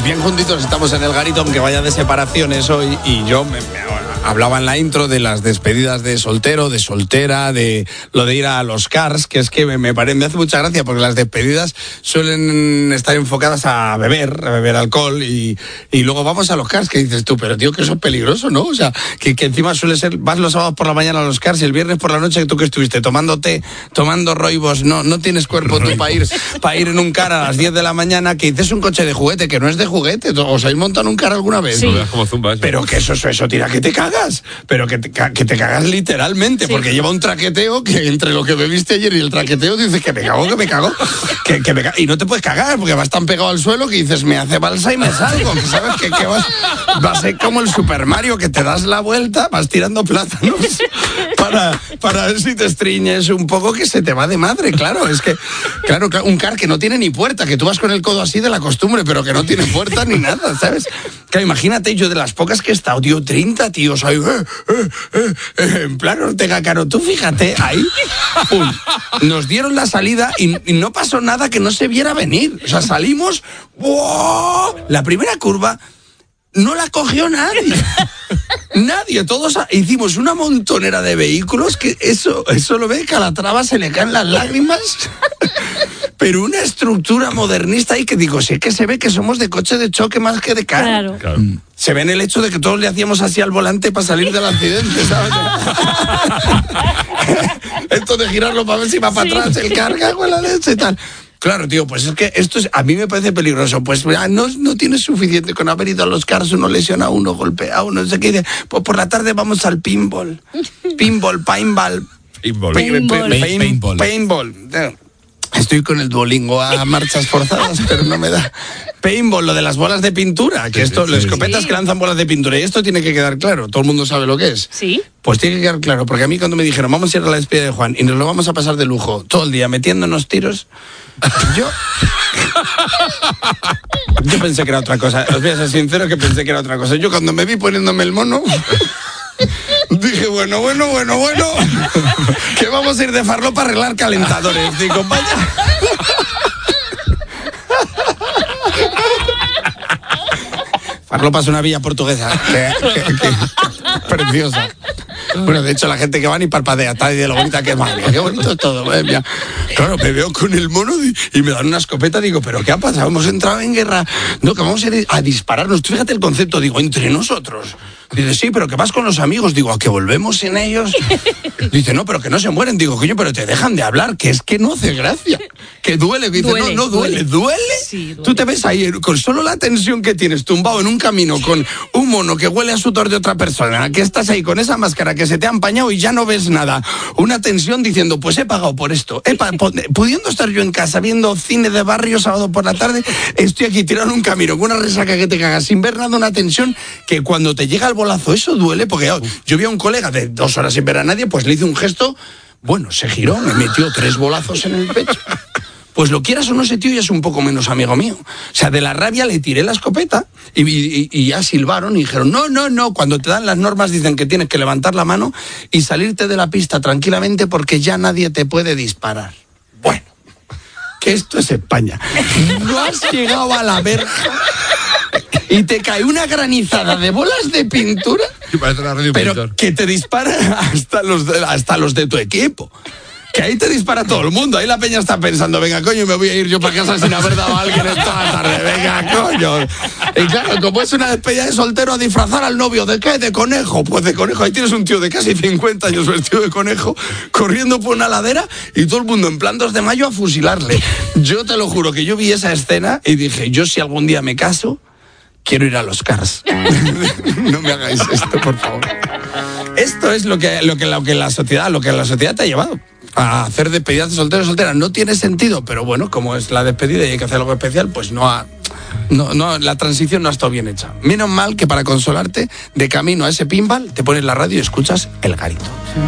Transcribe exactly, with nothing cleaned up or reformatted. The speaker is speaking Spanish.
bien juntitos estamos en el garito, aunque vaya de separaciones hoy, y yo me, me hablaba en la intro de las despedidas de soltero, de soltera, de lo de ir a los cars, que es que me, me, parece, me hace mucha gracia, porque las despedidas suelen estar enfocadas a beber, a beber alcohol, y, y luego vamos a los cars, que dices tú, pero tío, que eso es peligroso, ¿no? O sea, que, que encima suele ser, vas los sábados por la mañana a los cars y el viernes por la noche, tú que estuviste tomando té, tomando roibos, no, no tienes cuerpo tú para ir, para ir en un car a las diez de la mañana, que dices un coche de juguete, que no es de juguete. ¿Os habéis montado en un car alguna vez? Sí. ¿No? Como zumba, eso. Pero que eso, eso, eso tira que te cagas, pero que te, que te cagas literalmente, sí. Porque lleva un traqueteo que entre lo que bebiste ayer y el traqueteo dices que me cago, que me cago, que, que me cago. Y no te puedes cagar porque vas tan pegado al suelo que dices me hace balsa y me salgo, que sabes que, que vas, vas a ser como el Super Mario, que te das la vuelta, vas tirando plátanos para, para ver si te estriñes un poco, que se te va de madre, claro, es que, claro, un car que no tiene ni puerta, que tú vas con el codo así de la costumbre, pero que no tiene puerta ni nada, ¿sabes? Claro, imagínate, yo de las pocas que he estado, tío, treinta tíos ahí, eh, eh, eh, eh, en plan Ortega Caro, tú fíjate, ahí, pum, nos dieron la salida y, y no pasó nada que no se viera venir, o sea, salimos, ¡wow! La primera curva no la cogió nadie. Nadie, todos hicimos una montonera de vehículos que eso, eso lo ve, Calatrava se le caen las lágrimas. Pero una estructura modernista ahí que digo, si es que se ve que somos de coche de choque más que de car. Claro. Claro. Se ve en el hecho de que todos le hacíamos así al volante para salir del accidente, ¿sabes? Esto de girarlo para ver si va para Sí. atrás, el carga con la leche y tal. Claro, tío, pues es que esto es, a mí me parece peligroso. Pues ah, no, no tienes suficiente con haber ido a los cars, uno lesiona a uno, golpea a uno, no sé qué. Pues por la tarde vamos al pinball. Pinball, paintball. Pinball. Paintball. Pain- Paintball. Paintball. Estoy con el Duolingo a marchas forzadas, pero no me da. Paintball, lo de las bolas de pintura, que esto, sí, las sí. escopetas Sí. que lanzan bolas de pintura, y esto tiene que quedar claro, todo el mundo sabe lo que es. Sí. Pues tiene que quedar claro, porque a mí cuando me dijeron, vamos a ir a la despedida de Juan y nos lo vamos a pasar de lujo todo el día metiéndonos tiros, yo... Yo pensé que era otra cosa, os voy a ser sincero que pensé que era otra cosa. Yo cuando me vi poniéndome el mono... Dije, bueno, bueno, bueno, bueno, que vamos a ir de farlo para arreglar calentadores. Digo, vaya. Farlopa es una villa portuguesa que, que, que, preciosa. Bueno, de hecho, la gente que va ni parpadea, tal y de lo bonita que es. Madre mía, qué bonito es todo. Madre mía. Claro, me veo con el mono y, y me dan una escopeta. Digo, ¿pero qué ha pasado? Hemos entrado en guerra. No, que vamos a ir a dispararnos. Tú fíjate el concepto, digo, entre nosotros. Dice, sí, pero que vas con los amigos. Digo, ¿a que volvemos sin ellos? Dice, no, pero que no se mueren. Digo, coño, pero te dejan de hablar, que es que no hace gracia. Que duele. Dice, Duele, no, no duele. ¿Duele? Sí, duele. Tú te ves ahí con solo la tensión que tienes, tumbado en un camino con un mono que huele a sudor de otra persona, que estás ahí con esa máscara que se te ha empañado y ya no ves nada. Una tensión diciendo, pues he pagado por esto. He pa- pudiendo estar yo en casa viendo cine de barrio sábado por la tarde, estoy aquí tirado en un camino con una resaca que te cagas sin ver nada, una tensión que cuando te llega el bolazo eso duele, porque yo, yo vi a un colega de dos horas sin ver a nadie, pues le hice un gesto, bueno, se giró, me metió tres bolazos en el pecho. Pues lo quieras o no, ese tío ya es un poco menos amigo mío. O sea, de la rabia le tiré la escopeta y, y, y ya silbaron y dijeron, no, no, no, cuando te dan las normas dicen que tienes que levantar la mano y salirte de la pista tranquilamente porque ya nadie te puede disparar. Bueno, que esto es España. No has llegado a la verja y te cae una granizada de bolas de pintura, Y parece una radio pero pintor. que te dispara hasta los de, hasta los de tu equipo. Que ahí te dispara todo el mundo. Ahí la peña está pensando, venga, coño, me voy a ir yo para casa sin haber dado a alguien toda la tarde. Venga, coño. Y claro, como es una despedida de soltero, a disfrazar al novio. ¿De qué? De conejo. Pues de conejo. Ahí tienes un tío de casi cincuenta años vestido de conejo, corriendo por una ladera y todo el mundo en plan dos de mayo a fusilarle. Yo te lo juro que yo vi esa escena y dije, yo si algún día me caso, quiero ir a los cars. No me hagáis esto, por favor. Esto es lo que, lo que, lo que la sociedad, lo que la sociedad te ha llevado a hacer despedidas de solteros y solteras. No tiene sentido, pero bueno, como es la despedida y hay que hacer algo especial, pues no ha, no, no, la transición no ha estado bien hecha. Menos mal que para consolarte, de camino a ese pinball, te pones la radio y escuchas El Garito.